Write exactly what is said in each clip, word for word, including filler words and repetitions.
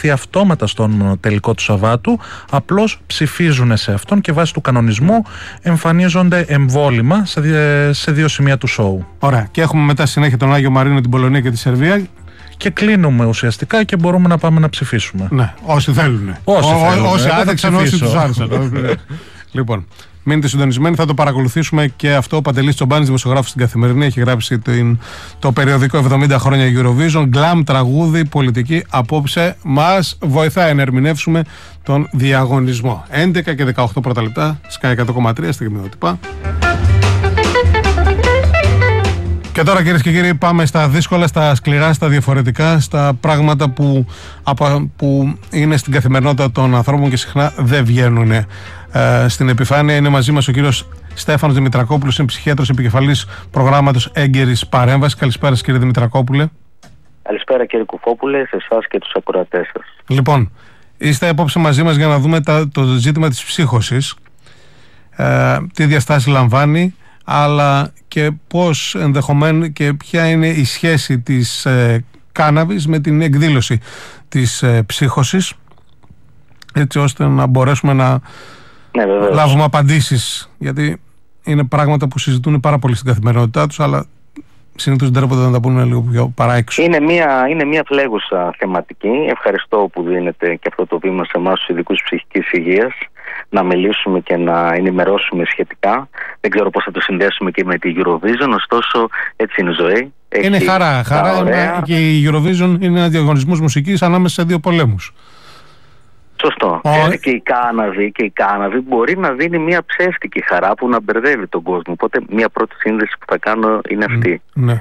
ενταχθεί αυτόματα στον τελικό του Σαββάτου. Απλώς ψηφίζουν σε αυτόν και βάσει του κανονισμού εμφανίζονται εμβόλυμα σε, σε δύο σημεία του σοου. Ωραία. Και έχουμε μετά συνέχεια τον Άγιο Μαρίνο, την Πολωνία και τη Σερβία. Και κλείνουμε ουσιαστικά και μπορούμε να πάμε να ψηφίσουμε. Ναι, όσοι θέλουν. Όσοι, Ό, θέλουν, όσοι άδεξαν, όσοι τους άρεσαν. Λοιπόν, μείνετε συντονισμένοι, θα το παρακολουθήσουμε και αυτό. Ο Παντελής Τσομπάνης, δημοσιογράφος στην Καθημερινή, έχει γράψει το, το περιοδικό εβδομήντα χρόνια Eurovision. Γκλαμ, τραγούδι, πολιτική. Απόψε μας βοηθάει να ερμηνεύσουμε τον διαγωνισμό. έντεκα και δεκαοκτώ πρώτα λεπτά, Sky εκατό κόμμα τρία, στην Κοινοτυπά. Και τώρα, κυρίες και κύριοι, πάμε στα δύσκολα, στα σκληρά, στα διαφορετικά, στα πράγματα που, που είναι στην καθημερινότητα των ανθρώπων και συχνά δεν βγαίνουν ε, στην επιφάνεια. Είναι μαζί μας ο κύριος Στέφανος Δημητρακόπουλος, είναι ψυχίατρος επικεφαλής προγράμματος έγκαιρης παρέμβασης. Καλησπέρα, κύριε Δημητρακόπουλε. Καλησπέρα, κύριε Κουφόπουλε, σε εσάς και τους ακροατές σας. Λοιπόν, είστε απόψε μαζί μας για να δούμε τα, το ζήτημα της ψύχωσης, ε, τι διαστάση λαμβάνει, αλλά και πώς ενδεχομένως και ποια είναι η σχέση της ε, κάναβης με την εκδήλωση της ε, ψύχωσης, έτσι ώστε να μπορέσουμε να ναι, λάβουμε απαντήσεις, γιατί είναι πράγματα που συζητούν πάρα πολύ στην καθημερινότητά τους, αλλά συνήθως δεν τρέπονται να τα πούνε λίγο πιο παρά έξω. Είναι μια, είναι μια φλέγουσα θεματική. Ευχαριστώ που δίνετε και αυτό το βήμα σε εμάς τους ειδικούς ψυχικής υγείας, να μιλήσουμε και να ενημερώσουμε σχετικά. Δεν ξέρω πώς θα το συνδέσουμε και με τη Eurovision, ωστόσο έτσι είναι η ζωή. Έχει είναι χαρά, χαρά είναι, και η Eurovision είναι ένα διαγωνισμός μουσικής ανάμεσα σε δύο πολέμους. Σωστό. Ο... Και η κάναβη, και η κάναβη μπορεί να δίνει μια ψεύτικη χαρά που να μπερδεύει τον κόσμο. Οπότε μια πρώτη σύνδεση που θα κάνω είναι αυτή. Ναι.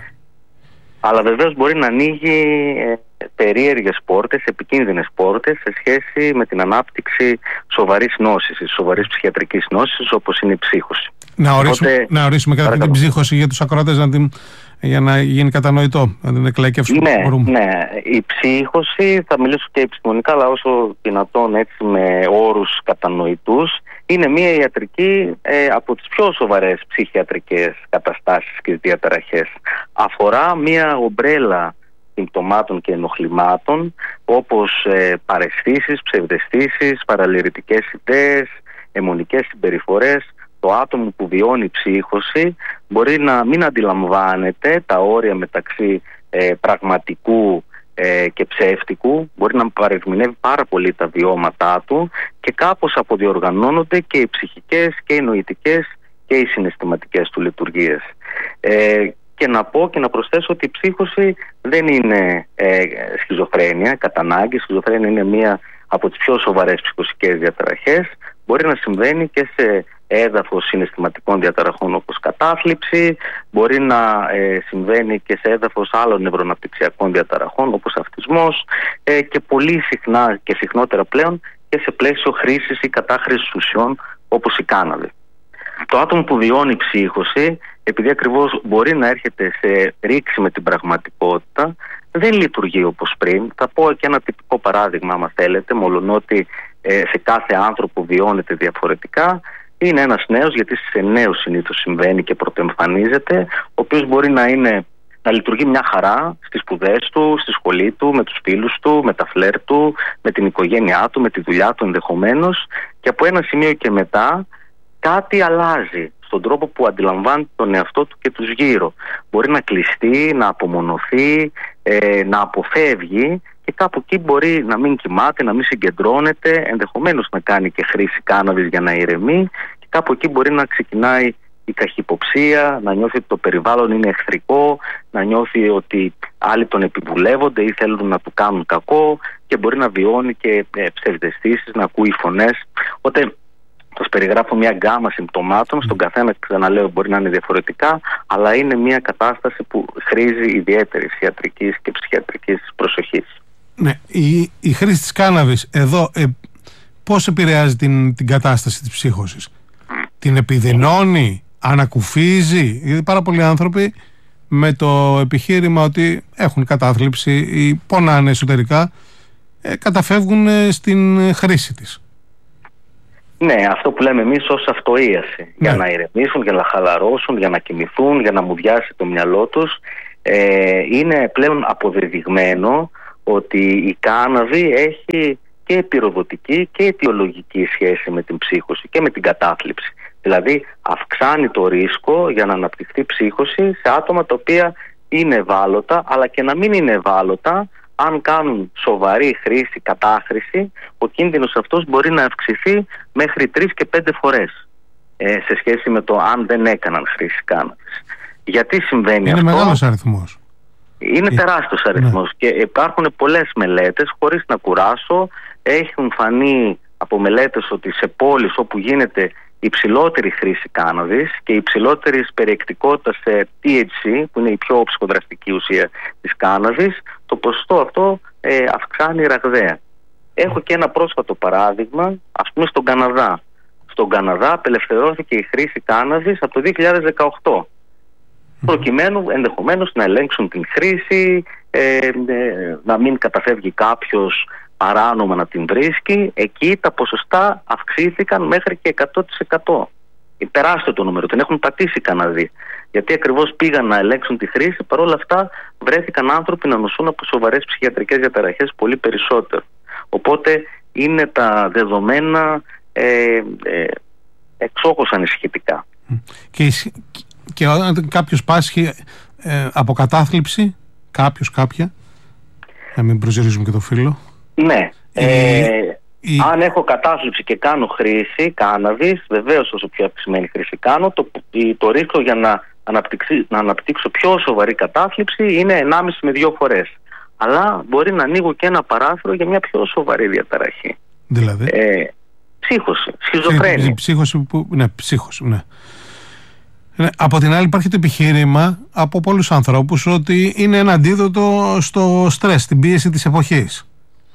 Αλλά βεβαίως μπορεί να ανοίγει ε, περίεργες πόρτες, επικίνδυνες πόρτες σε σχέση με την ανάπτυξη σοβαρής νόσης, σοβαρής ψυχιατρικής νόσης, όπως είναι η ψύχωση. Να ορίσουμε, Οπότε, να ορίσουμε κατά την ψύχωση για τους ακροατές, να την, για να γίνει κατανοητό, να την εκλαϊκεύσουμε. Ναι, μπορούμε. ναι. Η ψύχωση, θα μιλήσω και επιστημονικά, αλλά όσο δυνατόν έτσι με όρους κατανοητούς, είναι μια ιατρική ε, από τις πιο σοβαρές ψυχιατρικές καταστάσεις και διαταραχές. Αφορά μια ομπρέλα συμπτωμάτων και ενοχλημάτων, όπως ε, παραισθήσεις, ψευδαισθήσεις, παραλυρητικές ιδέες, αιμονικές συμπεριφορές. Το άτομο που βιώνει ψύχωση μπορεί να μην αντιλαμβάνεται τα όρια μεταξύ ε, πραγματικού ε, και ψεύτικου, μπορεί να παρερμηνεύει πάρα πολύ τα βιώματά του και κάπως αποδιοργανώνονται και οι ψυχικές και οι νοητικές και οι συναισθηματικές του λειτουργίες. Ε, και να πω και να προσθέσω ότι η ψύχωση δεν είναι ε, σχιζοφρένεια κατά ανάγκη. Η σχιζοφρένεια είναι μία από τις πιο σοβαρές ψυχοσικές διαταραχές. Μπορεί να συμβαίνει και σε έδαφος συναισθηματικών διαταραχών όπως κατάθλιψη, μπορεί να ε, συμβαίνει και σε έδαφος άλλων νευροναπτυξιακών διαταραχών όπως αυτισμός ε, και πολύ συχνά και συχνότερα πλέον και σε πλαίσιο χρήσης ή κατάχρησης ουσιών όπως η κάναβη. Το άτομο που βιώνει ψύχωση, επειδή ακριβώς μπορεί να έρχεται σε ρήξη με την πραγματικότητα, δεν λειτουργεί όπως πριν. Θα πω και ένα τυπικό παράδειγμα, άμα θέλετε, μολονότι ε, σε κάθε άνθρωπο βιώνεται διαφορετικά. Είναι ένας νέος, γιατί σε νέους συνήθως συμβαίνει και πρωτοεμφανίζεται, ο οποίος μπορεί να, είναι, να λειτουργεί μια χαρά στις σπουδές του, στη σχολή του, με τους φίλους του, με τα φλερ του, με την οικογένειά του, με τη δουλειά του ενδεχομένως, και από ένα σημείο και μετά κάτι αλλάζει στον τρόπο που αντιλαμβάνει τον εαυτό του και τους γύρω. Μπορεί να κλειστεί, να απομονωθεί, ε, να αποφεύγει και κάπου εκεί μπορεί να μην κοιμάται, να μην συγκεντρώνεται, ενδεχομένως να κάνει και χρήση κάναβης για να ηρεμεί και κάπου εκεί μπορεί να ξεκινάει η καχυποψία, να νιώθει ότι το περιβάλλον είναι εχθρικό, να νιώθει ότι άλλοι τον επιβουλεύονται ή θέλουν να του κάνουν κακό και μπορεί να βιώνει και ε, ψευδαισθήσεις, να ακούει φωνές. Οπότε σας περιγράφω μια γκάμα συμπτωμάτων, στον καθένα, ξαναλέω, μπορεί να είναι διαφορετικά, αλλά είναι μια κατάσταση που χρήζει ιδιαίτερης ιατρικής και ψυχιατρικής προσοχής. Ναι, η, η χρήση της κάναβης εδώ ε, πώς επηρεάζει την, την κατάσταση της ψύχωσης? Mm. Την επιδεινώνει, ανακουφίζει? Γιατί πάρα πολλοί άνθρωποι με το επιχείρημα ότι έχουν κατάθλιψη ή πονάνε εσωτερικά ε, καταφεύγουν ε, στην χρήση της. Ναι, αυτό που λέμε εμείς ως αυτοίαση. Ναι. Για να ηρεμήσουν, για να χαλαρώσουν, για να κοιμηθούν, για να μουδιάσει το μυαλό τους. Ε, είναι πλέον αποδεδειγμένο ότι η κάναβη έχει και επιρροδοτική και αιτιολογική σχέση με την ψύχωση και με την κατάθλιψη. Δηλαδή αυξάνει το ρίσκο για να αναπτυχθεί ψύχωση σε άτομα τα οποία είναι ευάλωτα, αλλά και να μην είναι ευάλωτα. Αν κάνουν σοβαρή χρήση, κατάχρηση, ο κίνδυνος αυτός μπορεί να αυξηθεί μέχρι τρεις και πέντε φορές ε, σε σχέση με το αν δεν έκαναν χρήση κάναβης. Γιατί συμβαίνει είναι αυτό? Είναι μεγάλος αριθμός. Είναι ε, τεράστιος αριθμός, ναι. Και υπάρχουν πολλές μελέτες, χωρίς να κουράσω. Έχουν φανεί από μελέτες ότι σε πόλεις όπου γίνεται υψηλότερη χρήση κάναβης και υψηλότερη περιεκτικότητα σε τι έιτς σι, που είναι η πιο ψυχοδραστική ουσία της κάναβης, το ποσοστό αυτό ε, αυξάνει ραγδαία. Έχω και ένα πρόσφατο παράδειγμα, ας πούμε στον Καναδά. Στον Καναδά απελευθερώθηκε η χρήση κάναβης από το δύο χιλιάδες δεκαοκτώ, προκειμένου ενδεχομένως να ελέγξουν την χρήση, ε, ε, να μην καταφεύγει κάποιος παράνομα να την βρίσκει. Εκεί τα ποσοστά αυξήθηκαν μέχρι και εκατό τοις εκατό. Τεράστιο το νούμερο, την έχουν πατήσει οι Καναδοί. Γιατί ακριβώς πήγαν να ελέγξουν τη χρήση, παρόλα αυτά βρέθηκαν άνθρωποι να νοσούν από σοβαρές ψυχιατρικές διαταραχές πολύ περισσότερο. Οπότε είναι τα δεδομένα ε, ε, εξόχως ανησυχητικά. Και, και όταν κάποιος πάσχει ε, από κατάθλιψη, κάποιος, κάποια, να μην προσδιορίζουμε και το φύλο. Ναι. Η, ε, η... Αν έχω κατάθλιψη και κάνω χρήση κάναβης, βεβαίως όσο πιο αυξημένη χρήση κάνω, το, το ρίσκο για να, να αναπτύξω πιο σοβαρή κατάθλιψη είναι ενάμιση με δύο φορές. Αλλά μπορεί να ανοίγω και ένα παράθυρο για μια πιο σοβαρή διαταραχή. Δηλαδή. Ε, ψύχωση, σχιζοφρένεια. Ψύχωση που, ναι, ψύχωση, ναι. Ναι. Από την άλλη υπάρχει το επιχείρημα από πολλούς ανθρώπους ότι είναι ένα αντίδοτο στο στρες, στην πίεση της εποχής.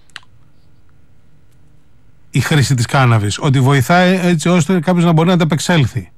Η χρήση της κάναβης, ότι βοηθάει έτσι ώστε κάποιος να μπορεί να ανταπεξέλθει.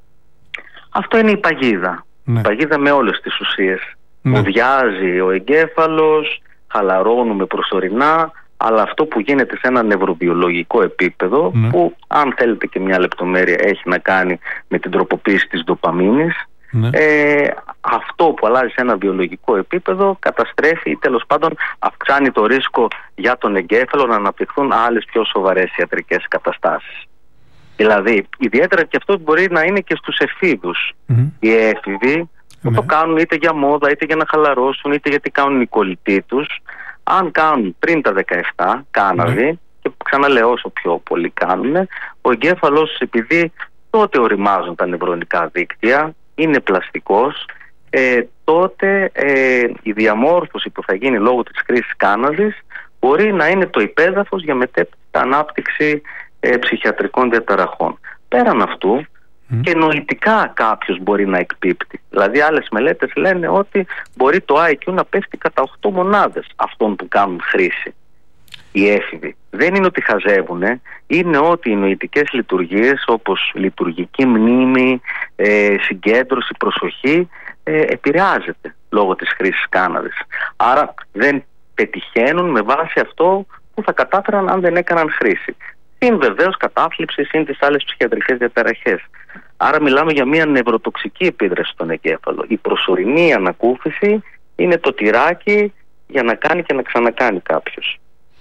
Αυτό είναι η παγίδα. Ναι. Η παγίδα με όλες τις ουσίες. Ναι. Μουδιάζει ο εγκέφαλος, χαλαρώνουμε προσωρινά, αλλά αυτό που γίνεται σε ένα νευροβιολογικό επίπεδο, ναι. που αν θέλετε και μια λεπτομέρεια έχει να κάνει με την τροποποίηση της ντοπαμίνης, ναι. ε, αυτό που αλλάζει σε ένα βιολογικό επίπεδο καταστρέφει ή τέλος πάντων αυξάνει το ρίσκο για τον εγκέφαλο να αναπτυχθούν άλλες πιο σοβαρές ιατρικές καταστάσεις. Δηλαδή, ιδιαίτερα και αυτό μπορεί να είναι και στους εφήβους. Mm-hmm. Οι έφηβοι που mm-hmm. το κάνουν είτε για μόδα, είτε για να χαλαρώσουν, είτε γιατί κάνουν η κολλητή τους. Αν κάνουν πριν τα δεκαεπτά κάναβη, mm-hmm. και ξαναλέω όσο πιο πολύ κάνουν, ο εγκέφαλος, επειδή τότε οριμάζουν τα νευρονικά δίκτυα, είναι πλαστικός, ε, τότε ε, η διαμόρφωση που θα γίνει λόγω της χρήσης κάναβης μπορεί να είναι το υπέδαφος για μετέπειτα ανάπτυξη ε, ψυχιατρικών διαταραχών. Πέραν αυτού, mm. και νοητικά κάποιος μπορεί να εκπίπτει. Δηλαδή άλλες μελέτες λένε ότι μπορεί το άι κιου να πέφτει κατά οκτώ μονάδες αυτών που κάνουν χρήση. Οι έφηβοι δεν είναι ότι χαζεύουν, είναι ότι οι νοητικές λειτουργίες όπως λειτουργική μνήμη, ε, συγκέντρωση, προσοχή ε, επηρεάζεται λόγω της χρήσης κάναβης. Άρα δεν πετυχαίνουν με βάση αυτό που θα κατάφεραν αν δεν έκαναν χρήση. Συν βεβαίως κατάθλιψη, συν τις άλλες ψυχιατρικές διαταραχές. Άρα μιλάμε για μια νευροτοξική επίδραση στον εγκέφαλο. Η προσωρινή ανακούφιση είναι το τυράκι για να κάνει και να ξανακάνει κάποιος.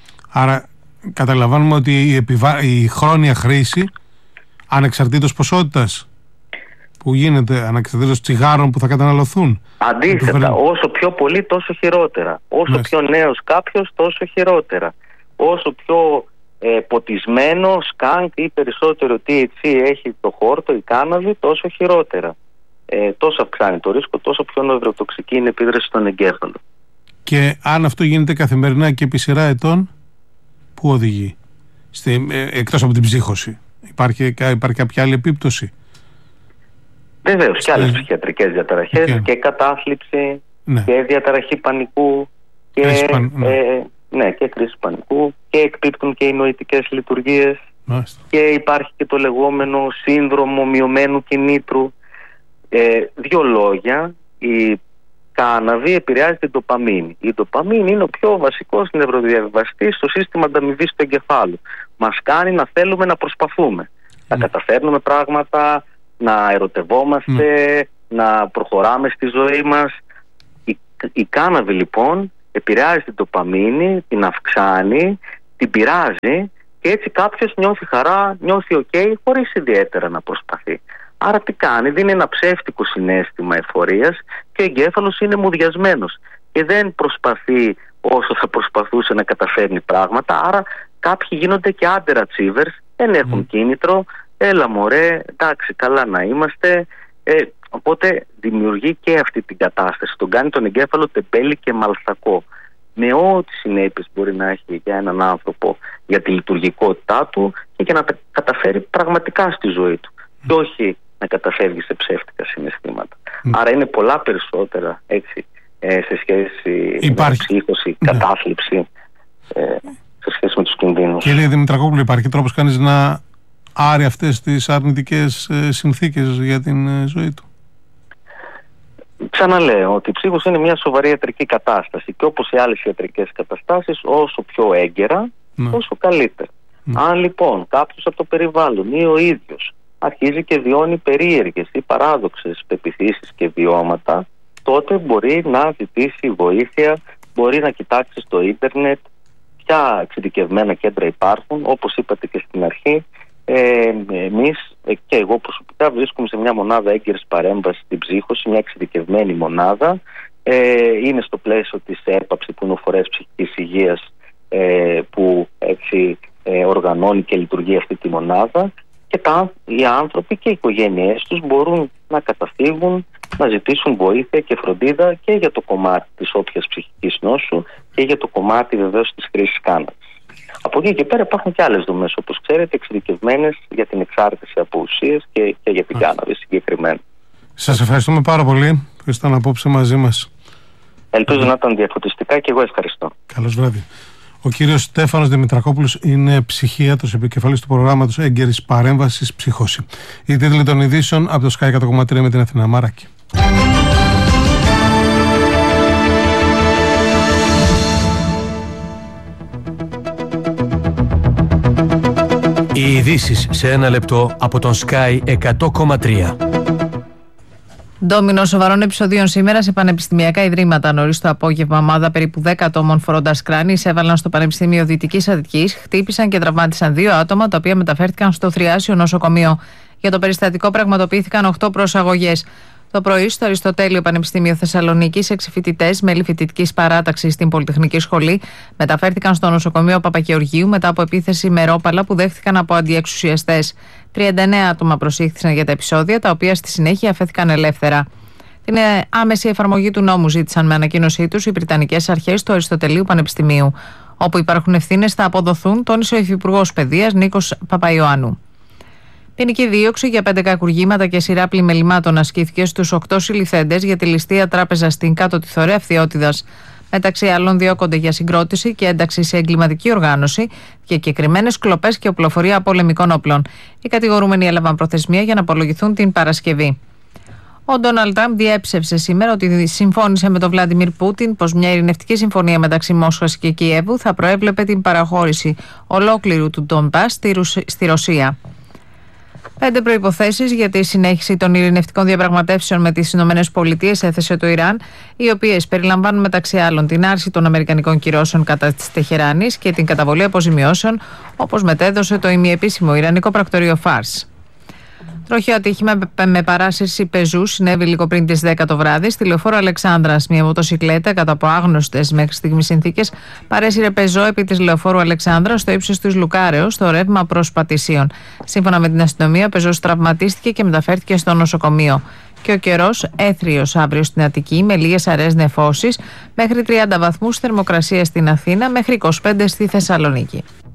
Άρα καταλαβαίνουμε ότι η, επιβα... η χρόνια χρήση ανεξαρτήτως ποσότητας που γίνεται, ανεξαρτήτως τσιγάρων που θα καταναλωθούν. Αντίθετα, όσο πιο πολύ τόσο χειρότερα. Όσο Μάλιστα. πιο νέος κάποιος τόσο χειρότερα. Όσο πιο ε, ποτισμένο, σκάνκ ή περισσότερο τι έιτς σι έχει το χόρτο, η κάναβη, τόσο χειρότερα. Ε, τόσο αυξάνει το ρίσκο, τόσο πιο νευροτοξική είναι η επίδραση στον εγκέφαλο. Και αν αυτό γίνεται καθημερινά και επί σειρά ετών, πού οδηγεί? Στη, ε, εκτός από την ψύχωση, υπάρχει, υπάρχει κάποια άλλη επίπτωση? Βεβαίως και άλλες ψυχιατρικές διαταραχές okay. και κατάθλιψη, ναι. και διαταραχή πανικού και, κρίση παν, ναι. Ε, ναι, και κρίση πανικού, και εκπίπτουν και οι νοητικές λειτουργίες. Μάλιστα. Και υπάρχει και το λεγόμενο σύνδρομο μειωμένου κινήτρου. Ε, δύο λόγια, η κάναβη επηρεάζει την ντοπαμίνη. Η ντοπαμίνη είναι ο πιο βασικός νευροδιαβιβαστής στο σύστημα ανταμοιβής του εγκεφάλου. Μας κάνει να θέλουμε να προσπαθούμε, mm. να καταφέρνουμε πράγματα, να ερωτευόμαστε, mm. να προχωράμε στη ζωή μας. Η, η κάναβη λοιπόν επηρεάζει την ντοπαμίνη, την αυξάνει, την πειράζει και έτσι κάποιος νιώθει χαρά, νιώθει ok χωρίς ιδιαίτερα να προσπαθεί. Άρα τι κάνει, δίνει ένα ψεύτικο συναίσθημα εφορίας και ο εγκέφαλος είναι μουδιασμένος και δεν προσπαθεί όσο θα προσπαθούσε να καταφέρνει πράγματα. Άρα κάποιοι γίνονται και underachievers, δεν έχουν mm. κίνητρο, έλα μωρέ, εντάξει καλά να είμαστε. Ε, οπότε δημιουργεί και αυτή την κατάσταση, τον κάνει τον εγκέφαλο τεμπέλη και μαλθακό, με ό,τι συνέπειες μπορεί να έχει για έναν άνθρωπο, για τη λειτουργικότητά του και για να τα καταφέρει πραγματικά στη ζωή του mm. και όχι να καταφεύγει σε ψεύτικα συναισθήματα. Mm. Άρα είναι πολλά περισσότερα έτσι, ε, σε σχέση υπάρχει... με ψύχωση, κατάθλιψη, ε, σε σχέση με τους κινδύνους. Κύριε Δημητρακόπουλο, υπάρχει τρόπος κανείς να άρει αυτές τις αρνητικές ε, συνθήκες για την ε, ζωή του? Ξαναλέω ότι η ψύχωση είναι μια σοβαρή ιατρική κατάσταση και όπως σε άλλες ιατρικές καταστάσεις, όσο πιο έγκαιρα, ναι. όσο καλύτερα. Ναι. Αν λοιπόν κάποιος από το περιβάλλον ή ο ίδιος αρχίζει και βιώνει περίεργες ή παράδοξες πεποιθήσεις και βιώματα, τότε μπορεί να ζητήσει βοήθεια, μπορεί να κοιτάξει στο ίντερνετ ποια εξειδικευμένα κέντρα υπάρχουν. Όπως είπατε και στην αρχή, ε, εμείς και εγώ προσωπικά βρίσκομαι σε μια μονάδα έγκαιρης παρέμβασης στην ψύχωση, μια εξειδικευμένη μονάδα. Ε, είναι στο πλαίσιο της ΕΡΠΑψη, που είναι ο φορέας ψυχικής υγείας, ε, που έτσι ε, οργανώνει και λειτουργεί αυτή τη μονάδα. Και τα, οι άνθρωποι και οι οικογένειές τους μπορούν να καταφύγουν, να ζητήσουν βοήθεια και φροντίδα και για το κομμάτι της όποιας ψυχικής νόσου και για το κομμάτι βεβαίως της χρήσης κάναβης. Από εκεί και πέρα υπάρχουν και άλλες δομές, όπως ξέρετε, εξειδικευμένες για την εξάρτηση από ουσίες και, και για την κάναβη συγκεκριμένα. Σας ευχαριστούμε πάρα πολύ που ήσταν απόψε μαζί μας. Ελπίζω να ήταν διαφωτιστικά και εγώ ευχαριστώ. Καλώς βράδυ. Ο κύριος Στέφανος Δημητρακόπουλος είναι ψυχίατρος, επικεφαλής του προγράμματος έγκαιρης παρέμβασης ψύχωση. Οι τίτλοι των ειδήσεων από το Sky εκατό κόμμα τρία με την Αθηνά Μαράκη. Οι ειδήσεις σε ένα λεπτό από τον Sky εκατό κόμμα τρία. Ντόμινο σοβαρών επεισοδίων σήμερα σε πανεπιστημιακά ιδρύματα. Νωρίς το απόγευμα, ομάδα περίπου δέκα ατόμων φορώντας κράνη εισέβαλαν στο Πανεπιστήμιο Δυτικής Αττικής, χτύπησαν και τραυμάτισαν δύο άτομα, τα οποία μεταφέρθηκαν στο Θριάσιο νοσοκομείο. Για το περιστατικό πραγματοποιήθηκαν οκτώ προσαγωγές. Το πρωί, στο Αριστοτέλειο Πανεπιστήμιο Θεσσαλονίκης, έξι φοιτητές, μέλη φοιτητικής παράταξης στην Πολυτεχνική Σχολή, μεταφέρθηκαν στο νοσοκομείο Παπαγεωργίου μετά από επίθεση με ρόπαλα που δέχτηκαν από αντιεξουσιαστές. τριάντα εννέα άτομα προσήχθησαν για τα επεισόδια, τα οποία στη συνέχεια αφέθηκαν ελεύθερα. Την άμεση εφαρμογή του νόμου ζήτησαν με ανακοίνωσή τους οι Βρυτανικές Αρχές του Αριστοτελείου Πανεπιστημίου. Όπου υπάρχουν ευθύνες θα αποδοθούν, τόνισε ο Υφυπουργός Παιδείας Νίκος Παπαϊωάννου. Ποινική δίωξη για πέντε κακουργήματα και σειρά πλημελημάτων ασκήθηκε στους οκτώ συλληφθέντες για τη ληστεία τράπεζα στην Κάτω Τιθωρέα Φθιώτιδας. Μεταξύ άλλων, διώκονται για συγκρότηση και ένταξη σε εγκληματική οργάνωση, διακεκριμένες κλοπές και οπλοφορία πολεμικών όπλων. Οι κατηγορούμενοι έλαβαν προθεσμία για να απολογηθούν την Παρασκευή. Ο Ντόναλντ Τραμπ διέψευσε σήμερα ότι συμφώνησε με τον Βλάντιμιρ Πούτιν πως μια ειρηνευτική συμφωνία μεταξύ Μόσχας και Κιέβου θα προέβλεπε την παραχώρηση ολόκληρου του Ντονμπάς στη Ρωσία. Πέντε προϋποθέσεις για τη συνέχιση των ειρηνευτικών διαπραγματεύσεων με τις ΗΠΑ έθεσε το Ιράν, οι οποίες περιλαμβάνουν μεταξύ άλλων την άρση των αμερικανικών κυρώσεων κατά της Τεχεράνης και την καταβολή αποζημιώσεων, όπως μετέδωσε το ημιεπίσημο Ιρανικό πρακτορείο Φάρς. Τροχαίο ατύχημα με παράσυρση πεζού συνέβη λίγο πριν τις δέκα το βράδυ στη λεωφόρο Αλεξάνδρας. Μια μοτοσυκλέτα κατά από άγνωστες μέχρι στιγμής συνθήκες παρέσυρε πεζό επί της λεωφόρου Αλεξάνδρα στο ύψος του Λουκάρεως, στο ρεύμα προς Πατησίων. Σύμφωνα με την αστυνομία, ο πεζός τραυματίστηκε και μεταφέρθηκε στο νοσοκομείο. Και ο καιρός έθριος αύριο στην Αττική με λίγες αραιές νεφώσεις, μέχρι τριάντα βαθμούς θερμοκρασία στην Αθήνα, μέχρι είκοσι πέντε στη Θεσσαλονίκη.